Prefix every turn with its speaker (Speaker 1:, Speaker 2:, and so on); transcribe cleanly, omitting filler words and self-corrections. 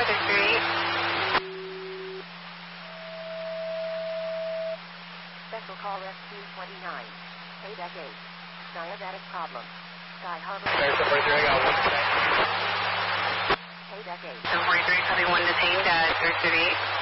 Speaker 1: Special call rescue 29. Payback 8. Diabetic problem. Sky Harbor.
Speaker 2: I got one.
Speaker 1: Payback 8.
Speaker 3: 43, copy 1 detained at 338.